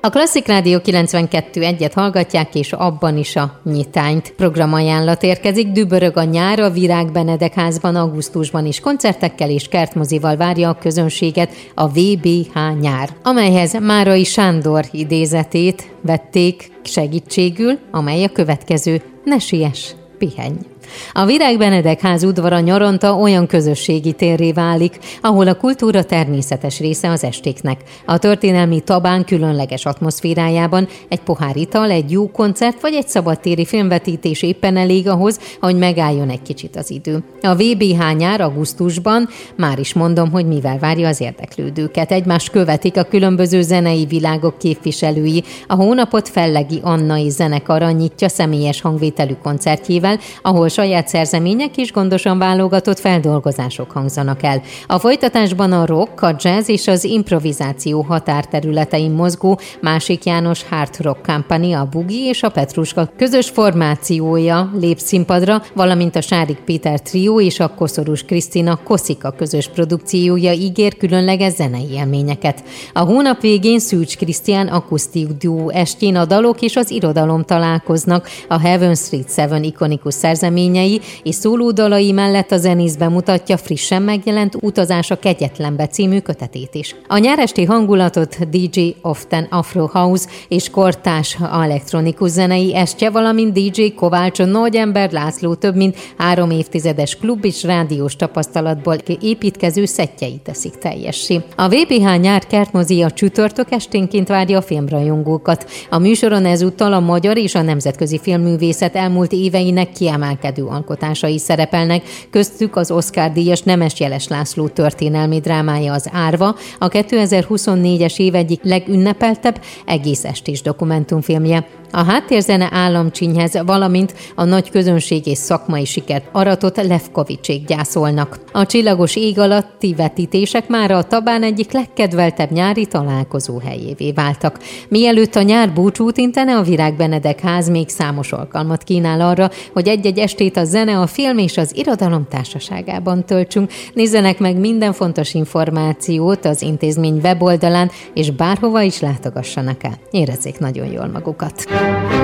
A Klasszik Rádió 92.1-et hallgatják, és abban is a nyitányt. Programajánlat érkezik, dübörög a nyár, a Virág Benedek házban augusztusban is koncertekkel és kertmozival várja a közönséget a VBH nyár, amelyhez Márai Sándor idézetét vették segítségül, amely a következő: ne siess, pihenj. A Virág Benedek ház udvara nyaranta olyan közösségi térré válik, ahol a kultúra természetes része az estéknek. A történelmi Tabán különleges atmoszférájában egy pohár ital, egy jó koncert vagy egy szabadtéri filmvetítés éppen elég ahhoz, hogy megálljon egy kicsit az idő. A VBH nyár augusztusban már is mondom, hogy mivel várja az érdeklődőket. Egymást követik a különböző zenei világok képviselői. A hónapot Fellegi Annai zenekara nyitja személyes hangvételű koncertjével, ahol saját szerzemények és gondosan válogatott feldolgozások hangzanak el. A folytatásban a rock, a jazz és az improvizáció határterületein mozgó Másik János Hard Rock Company, a Bugi és a Petruska közös formációja lép színpadra, valamint a Sárik Péter Trió és a Koszorús Krisztina Koszika közös produkciója ígér különleges zenei élményeket. A hónap végén Szűcs Krisztián akusztik duó estjén a dalok és az irodalom találkoznak, a Heaven Street 7 ikonikus szerzeményei és szólódalai mellett a zenész bemutatja frissen megjelent Utazás a Kegyetlenbe című kötetét is. A nyáresti hangulatot DJ Often Afro House és kortárs elektronikus zenei estje, valamint DJ Kovács Nagyember László több mint 3 évtizedes klub és rádiós tapasztalatból építkező szettjei teszik teljessé. A VBH nyár kertmozia csütörtök esténként várja a filmrajongókat. A műsoron ezúttal a magyar és a nemzetközi filmművészet elmúlt éveinek kiemelkedő alkotásai szerepelnek, köztük az Oscar-díjas Nemes Jeles László történelmi drámája, az Árva, a 2024-es év egyik legünnepeltebb egész estés dokumentumfilmje. A háttérzene államcsínyhez, valamint a nagy közönség és szakmai sikert aratott Lefkovicsék gyászolnak. A csillagos ég alatti vetítések már a Tabán egyik legkedveltebb nyári találkozó helyévé váltak. Mielőtt a nyár búcsút intene, a Virág Benedek ház még számos alkalmat kínál arra, hogy egy-egy estét a zene, a film és az irodalom társaságában töltsünk. Nézzenek meg minden fontos információt az intézmény weboldalán, és bárhova is látogassanak el. Érezzék nagyon jól magukat.